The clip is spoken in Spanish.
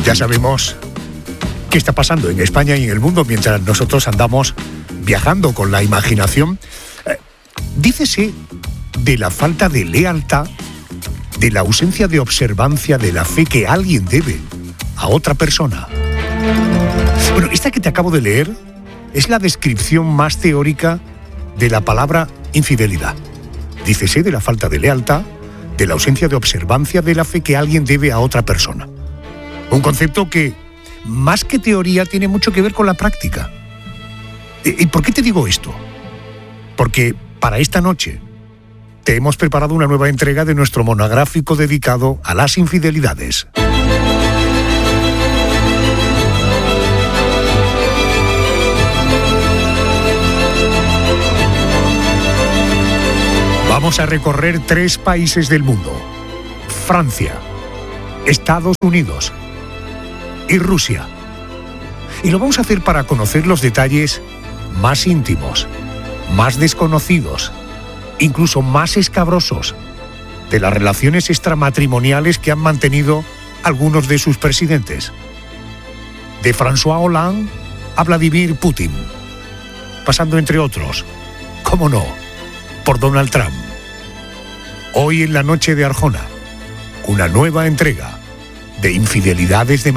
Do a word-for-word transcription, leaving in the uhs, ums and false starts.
Ya sabemos qué está pasando en España y en el mundo mientras nosotros andamos viajando con la imaginación. Eh, dícese de la falta de lealtad, de la ausencia de observancia de la fe que alguien debe a otra persona. Bueno, esta que te acabo de leer es la descripción más teórica de la palabra infidelidad. Dícese de la falta de lealtad, de la ausencia de observancia de la fe que alguien debe a otra persona. Un concepto que, más que teoría, tiene mucho que ver con la práctica. ¿Y por qué te digo esto? Porque para esta noche te hemos preparado una nueva entrega de nuestro monográfico dedicado a las infidelidades. Vamos a recorrer tres países del mundo: Francia, Estados Unidos y Rusia. Y lo vamos a hacer para conocer los detalles más íntimos, más desconocidos, incluso más escabrosos, de las relaciones extramatrimoniales que han mantenido algunos de sus presidentes. De François Hollande a Vladimir Putin, pasando entre otros, cómo no, por Donald Trump. Hoy en la noche de Arjona, una nueva entrega de Infidelidades de